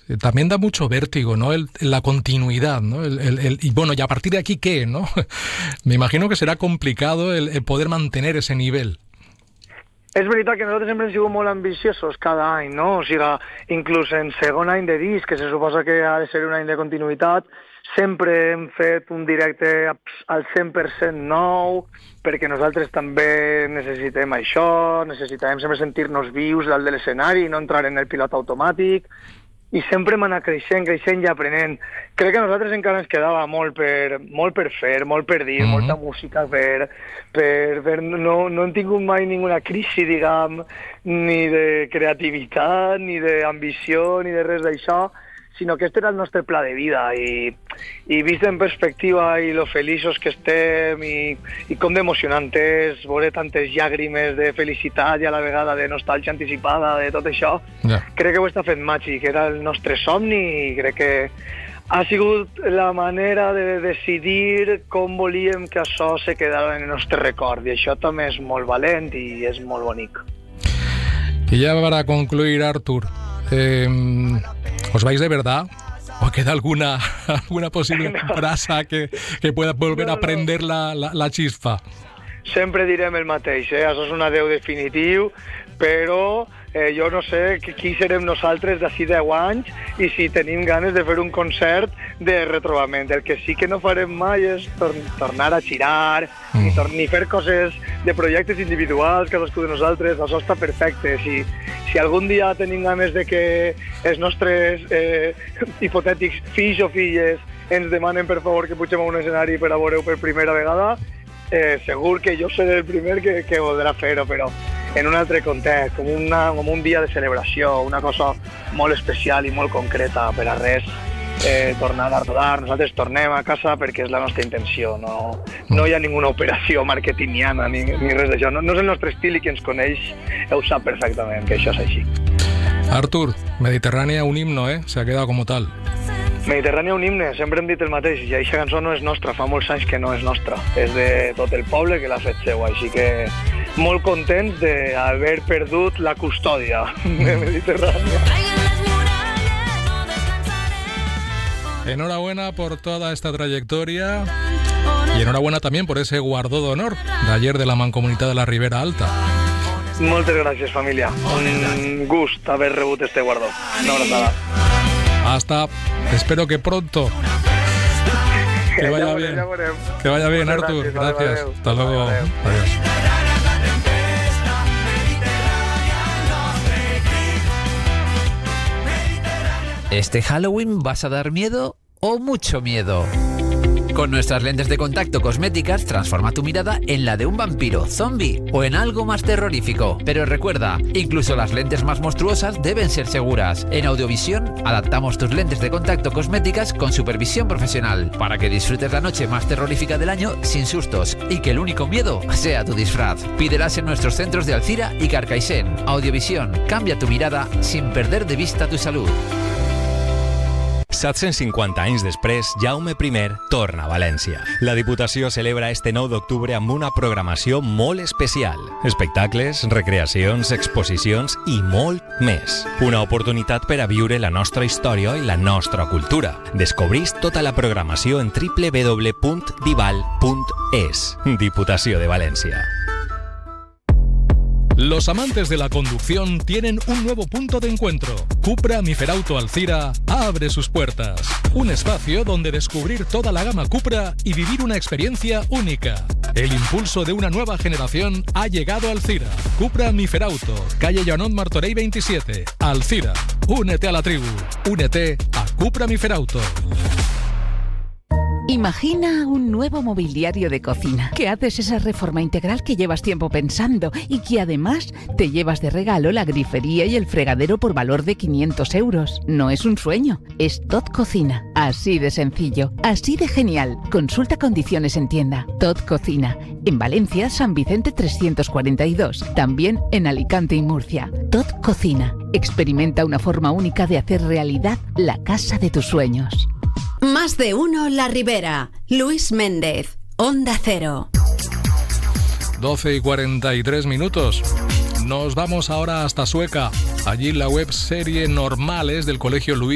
también da mucho vértigo, ¿no? La continuidad, ¿no? Y bueno, y a partir de aquí, ¿qué, no? Me imagino que serà complicado el poder mantener ese nivel. És veritat que nosaltres sempre hem sigut molt ambiciosos cada any, no? O sigui, inclús en segon any de disc, que se suposa que ha de ser un any de continuïtat, sempre hem fet un directe al 100% nou, perquè nosaltres també necessitem això, necessitem sempre sentir-nos vius dalt de l'escenari i no entrar en el pilot automàtic, i sempre hem anat creixent i aprenent. Crec que a nosaltres encara ens quedava molt per fer, molt per dir, molta música per no hem tingut mai ninguna crisi, diguem, ni de creativitat, ni d'ambició, ni de res d'això, sinó que este era el nostre pla de vida i vist en perspectiva i lo feliços que estem i com d'emocionant és veure tantes llàgrimes de felicitat i a la vegada de nostàlgia anticipada de tot això, crec que ho està fent màgic, era el nostre somni i crec que ha sigut la manera de decidir com volíem que això se quedara en el nostre record i això també és molt valent i és molt bonic. Y ya para concluir, Artur, ¿os vais de verdad? ¿O queda alguna posible brasa que pueda volver a prender la chispa? Sempre direm el mateix, això és un adeu definitiu, però jo no sé qui serem nosaltres d'ací 10 anys i si tenim ganes de fer un concert de retrobament. El que sí que no farem mai és tornar a girar, ni fer coses de projectes individuals, cadascú de nosaltres, això està perfecte. Si algun dia tenim ganes de que els nostres hipotètics fills o filles ens demanen per favor que pugem a un escenari per a veure-ho per primera vegada, segur que jo seré el primer que voldrà fer-ho, però en un altre context, com un dia de celebració, una cosa molt especial i molt concreta per a res, tornar a rodar. Nosaltres tornem a casa perquè és la nostra intenció, no hi ha ninguna operació marketingiana ni res d'això, no és el nostre estil i qui ens coneix ho sap perfectament que això és així. Artur, Mediterránea un himno, se ha quedado como tal. Mediterrània un himne, sempre hem dit el mateix, i aquesta cançó no és nostra, fa molts anys que no és nostra, és de tot el poble que l'ha fet seu, així que molt contents d'haver perdut la custòdia de Mediterrània. Enhorabuena por toda esta trayectoria y enhorabuena también por ese guardó d'honor de ayer de la Mancomunitat de la Ribera Alta. Moltes gràcies, família. Un gust haver rebut este guardó. Una abraçada. Hasta, espero que pronto. Que vaya bien. Que vaya bien, Artur. Gracias. Hasta luego. Adiós. ¿Este Halloween vas a dar miedo o mucho miedo? Con nuestras lentes de contacto cosméticas, transforma tu mirada en la de un vampiro, zombie o en algo más terrorífico. Pero recuerda, incluso las lentes más monstruosas deben ser seguras. En Audiovisión adaptamos tus lentes de contacto cosméticas con supervisión profesional para que disfrutes la noche más terrorífica del año sin sustos y que el único miedo sea tu disfraz. Pídelas en nuestros centros de Alzira y Carcaixent. Audiovisión, cambia tu mirada sin perder de vista tu salud. 750 anys després, Jaume I torna a València. La Diputació celebra este 9 d'octubre amb una programació molt especial. Espectacles, recreacions, exposicions i molt més. Una oportunitat per a viure la nostra història i la nostra cultura. Descobrís tota la programació en www.dival.es. Diputació de València. Los amantes de la conducción tienen un nuevo punto de encuentro. Cupra Miferauto Alzira abre sus puertas. Un espacio donde descubrir toda la gama Cupra y vivir una experiencia única. El impulso de una nueva generación ha llegado a Alzira. Cupra Miferauto, calle Joanot Martorell 27, Alzira. Únete a la tribu. Únete a Cupra Miferauto. Imagina un nuevo mobiliario de cocina, que haces esa reforma integral que llevas tiempo pensando y que además te llevas de regalo la grifería y el fregadero por valor de 500 euros. No es un sueño, es Tot Cocina. Así de sencillo, así de genial. Consulta condiciones en tienda. Tot Cocina. En Valencia, San Vicente 342. También en Alicante y Murcia. Tot Cocina. Experimenta una forma única de hacer realidad la casa de tus sueños. Más de uno La Ribera. Luis Méndez, Onda Cero. 12:43. Nos vamos ahora hasta Sueca. Allí la web serie Normales del Colegio Luis